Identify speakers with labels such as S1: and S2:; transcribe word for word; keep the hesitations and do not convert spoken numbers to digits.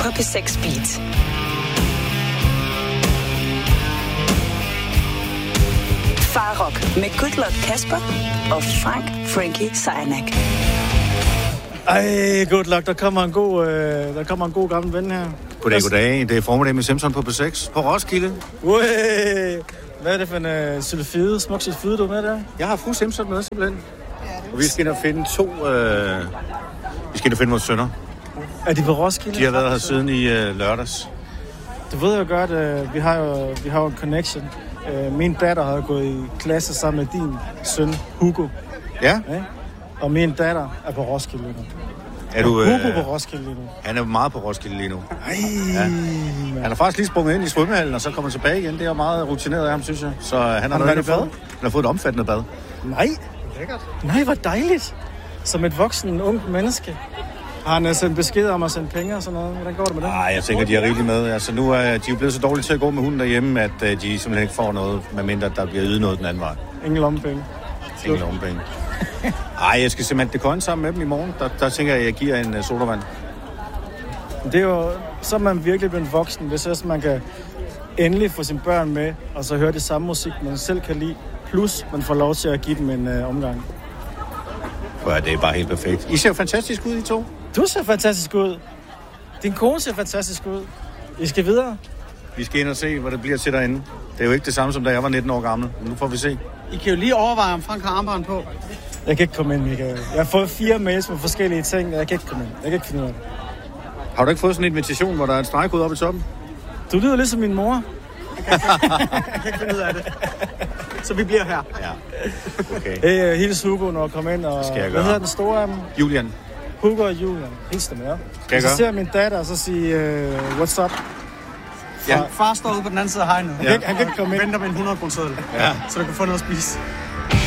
S1: på P seks Beat. Farok med Good Luck Kasper og Frank Frankie Sejnak.
S2: Ej, Good Luck, der kommer en god, øh, der kommer en god gammel ven her.
S3: Goddag, goddag. Det er formiddag med Simpson på P seks på Roskilde.
S2: Ui, hvad er det for en uh, sylfide, smuk sylfide, du er med der?
S3: Jeg har fru Simpson med, simpelthen. Og vi skal ind og finde to... Øh... Vi skal ind og finde vores sønner.
S2: Er de på Roskilde?
S3: De har været her siden i øh, lørdags.
S2: Du ved jo godt, øh, vi har jo, vi har jo en connection. Øh, min datter har gået i klasse sammen med din søn, Hugo.
S3: Ja?
S2: Ja? Og min datter er på Roskilde nu.
S3: Er du,
S2: Hugo
S3: øh,
S2: på Roskilde nu.
S3: Han er meget på Roskilde lige nu.
S2: Ej,
S3: ja. Han har faktisk lige sprunget ind i svømmehallen, og så kommer tilbage igen. Det er meget rutineret af ham, synes jeg. Så han har,
S2: han været i bad?
S3: Han har fået et omfattende bad.
S2: Nej. Lækkert. Nej, hvor dejligt. Som et voksen, ung menneske. Har han sendt besked om at sende penge og sådan noget? Hvordan går det med det?
S3: Nej, jeg tænker, de er rigeligt med. Altså, nu er de jo blevet så dårlige til at gå med hunden derhjemme, at uh, de simpelthen ikke får noget, medmindre der bliver ydet noget den anden vej.
S2: Ingen lommepenge.
S3: Ingen lommepenge. Ej, jeg skal simpelthen det konge sammen med dem i morgen. Der, der tænker jeg, at jeg giver en uh, sodavand.
S2: Det er jo, så er man virkelig blevet voksen, hvis også man kan endelig få sine børn med, og så høre det samme musik, man selv kan lide, plus man får lov til at give dem en uh, omgang.
S3: Ja, det er bare helt perfekt. I ser jo fantastisk ud, I to.
S2: Du ser fantastisk ud. Din kone ser fantastisk ud. I skal videre.
S3: Vi skal ind og se, hvad det bliver til derinde. Det er jo ikke det samme, som da jeg var nitten år gammel. Men nu får vi se.
S4: I kan jo lige overveje, om Frank har armbånd på.
S2: Jeg kan ikke komme ind, Michael. Jeg har fået fire mails med forskellige ting. Jeg kan ikke komme ind. Jeg kan ikke finde ud af det.
S3: Har du ikke fået sådan en invitation, hvor der er en stregkode oppe i toppen?
S2: Du lyder lidt som min mor.
S4: Jeg kan ikke finde ud af det. Så vi bliver her.
S3: Ja. Okay.
S2: Hey, hils Hugo, når jeg kommer ind. Og,
S3: skal jeg gøre.
S2: Hvad hedder den store af dem?
S3: Julian.
S2: Hugo og Julian. Hils dem, ja.
S3: Skal jeg
S2: så
S3: gøre?
S2: ser min datter, og så siger, uh, what's up?
S4: Ja. Far står ude på den anden side af hegnet.
S2: Han, ja. han kan ikke komme ind.
S4: Venter med en hundrede kroner seddel,
S3: ja.
S4: så du kan få noget at spise.